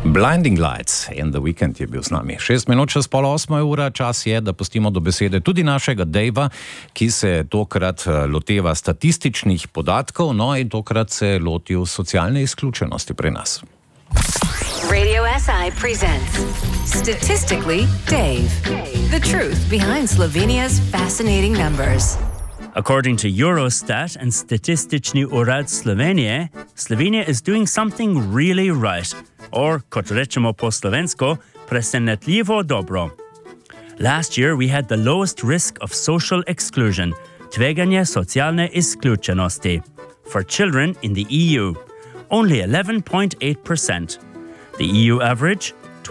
Blinding Lights in the Weekend je bil z nami. 6 minut čez 7:30, čas je, da pustimo do besede tudi našega Davea, ki se tokrat loteva statističnih podatkov, no in tokrat se lotil socialne izključenosti pri nas. Radio SI presents Statistically Dave. The truth behind Slovenia's fascinating numbers. According to Eurostat and Statistični urad Slovenije, Slovenia is doing something really right, or, kot rečemo po slovensko, presenetljivo dobro. Last year we had the lowest risk of social exclusion, tveganje socialne izključenosti, for children in the EU, only 11.8%. The EU average,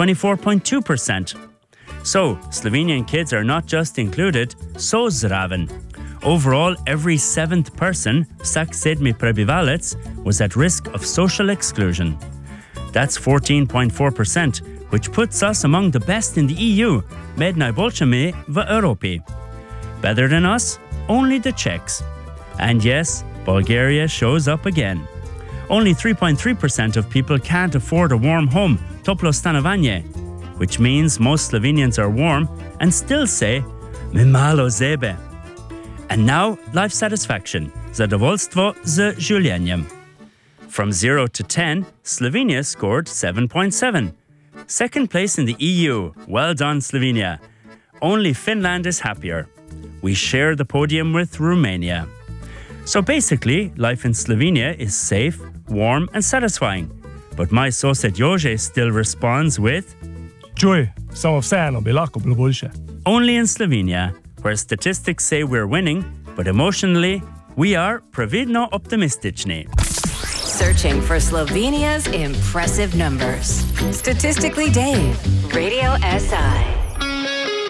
24.2%. So, Slovenian kids are not just included, so zraven. Overall, every seventh person, vsak sedmi prebivalec, was at risk of social exclusion. That's 14.4%, which puts us among the best in the EU, med najboljšimi v Evropi. Better than us? Only the Czechs. And yes, Bulgaria shows up again. Only 3.3% of people can't afford a warm home, toplo stanovanje, which means most Slovenians are warm and still say, "Me malo zebe." And now, life satisfaction, zadovoljstvo z življenjem. From 0 to 10, Slovenia scored 7.7. Second place in the EU. Well done, Slovenia. Only Finland is happier. We share the podium with Romania. So basically, life in Slovenia is safe, warm and satisfying. But my sosed Jože still responds with, "Čuj, samo vseeno bi lahko bilo boljše." Only in Slovenia, where statistics say we're winning, but emotionally, we are previdno optimistični. Searching for Slovenia's impressive numbers. Statistically Dave, Radio SI.